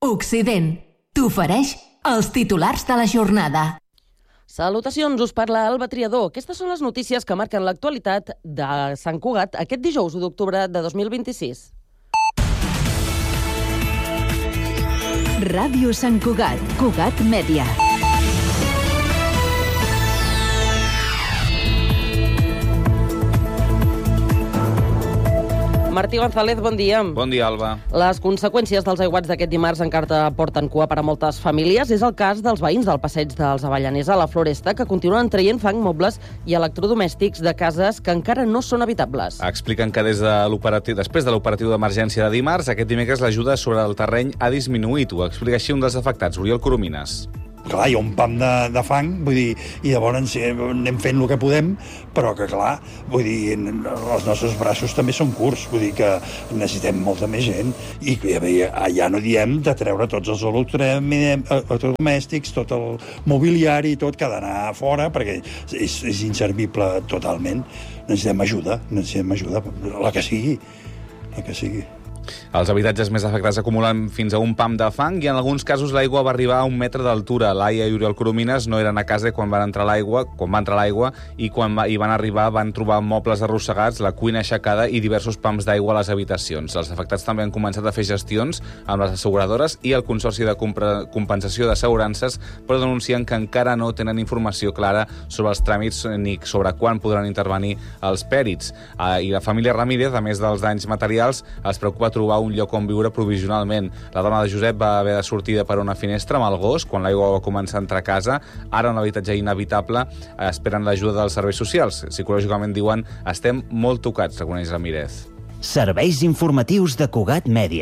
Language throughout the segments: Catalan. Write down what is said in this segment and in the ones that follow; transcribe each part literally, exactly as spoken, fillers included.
Occident t'ofereix els titulars de la jornada. Salutacions, us parla Alba Triador. Aquestes són les notícies que marquen l'actualitat de Sant Cugat aquest dijous u d'octubre de dos mil vint-i-sis. Ràdio Sant Cugat, Cugat Mèdia. Martí González, bon dia. Bon dia, Alba. Les conseqüències dels aiguats d'aquest dimarts encara porten cua per a moltes famílies. És el cas dels veïns del passeig dels Avellaners a la Floresta, que continuen traient fang, mobles i electrodomèstics de cases que encara no són habitables. Expliquen que des de l'operatiu, després de l'operatiu d'emergència de dimarts, aquest dimecres l'ajuda sobre el terreny ha disminuït. Ho explica així un dels afectats, Oriol Coromines. Clar, hi ha un pam de, de fang, vull dir, i llavors anem fent el que podem, però que, clar, vull dir, els nostres braços també són curts, vull dir que necessitem molta més gent, i ja no diem de treure tots els electrodomèstics, tot el mobiliari, tot, que ha d'anar fora, perquè és, és inservible totalment. Necessitem ajuda, necessitem ajuda, la que sigui, la que sigui. Els habitatges més afectats acumulen fins a un pam de fang i en alguns casos l'aigua va arribar a un metre d'altura. Laia i Oriol Coromines no eren a casa quan van entrar l'aigua, quan va entrar l'aigua i quan va, hi van arribar van trobar mobles arrossegats, la cuina aixecada i diversos pams d'aigua a les habitacions. Els afectats també han començat a fer gestions amb les asseguradores i el Consorci de Compensació d'Assegurances, però denuncien que encara no tenen informació clara sobre els tràmits ni sobre quan podran intervenir els pèrits. I la família Ramírez, a més dels danys materials, es preocupa trobar un lloc on viure provisionalment. La dona de Josep va haver de sortir per una finestra amb el gos quan l'aigua va començar a entrar a casa. Ara, un habitatge inhabitable, esperen l'ajuda dels serveis socials. Psicològicament diuen, estem molt tocats, reconeix Ramírez. Serveis informatius de Cugat Mèdia.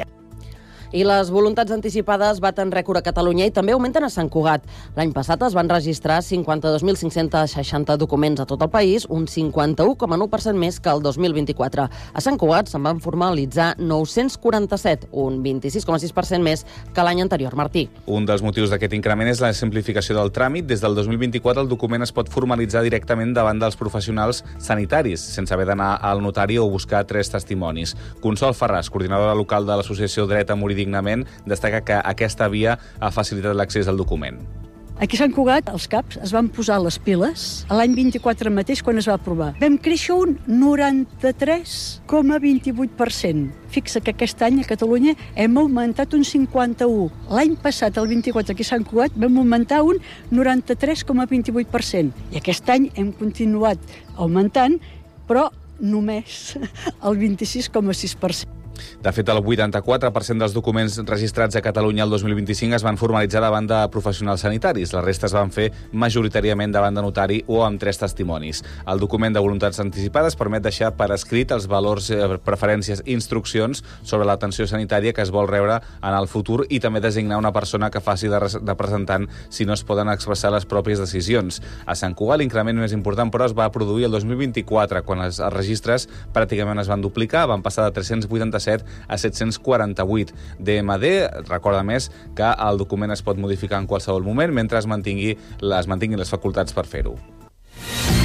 I les voluntats anticipades baten rècord a Catalunya i també augmenten a Sant Cugat. L'any passat es van registrar cinquanta-dos mil cinc-cents seixanta documents a tot el país, un cinquanta-u coma nou per cent més que el dos mil vint-i-quatre. A Sant Cugat se'n van formalitzar nou-cents quaranta-set, un vint-i-sis coma sis per cent més que l'any anterior. Martí. Un dels motius d'aquest increment és la simplificació del tràmit. Des del dos mil vint-i-quatre el document es pot formalitzar directament davant dels professionals sanitaris, sense haver d'anar al notari o buscar tres testimonis. Consol Ferràs, coordinadora local de l'associació Dret a Morir Dignament, destaca que aquesta via ha facilitat l'accés al document. Aquí a Sant Cugat, els CAPs es van posar les piles l'any vint-i-quatre mateix, quan es va aprovar. Vam créixer un noranta-tres coma vint-i-vuit per cent. Fixa que aquest any a Catalunya hem augmentat un cinquanta-u. L'any passat, el vint-i-quatre, aquí a Sant Cugat, vam augmentar un noranta-tres coma vint-i-vuit per cent. I aquest any hem continuat augmentant, però només el vint-i-sis coma sis per cent. De fet, el vuitanta-quatre per cent dels documents registrats a Catalunya el dos mil vint-i-cinc es van formalitzar davant de professionals sanitaris. La resta es van fer majoritàriament davant de notari o amb tres testimonis. El document de voluntats anticipades permet deixar per escrit els valors, preferències i instruccions sobre l'atenció sanitària que es vol rebre en el futur i també designar una persona que faci de representant si no es poden expressar les pròpies decisions. A Sant Cugat l'increment més important, però, es va produir el dos mil vint-i-quatre, quan els registres pràcticament es van duplicar, van passar de tres-cents vuitanta-set a set-cents quaranta-vuit. D M D recorda més que el document es pot modificar en qualsevol moment mentre es mantingui, es mantinguin les facultats per fer-ho.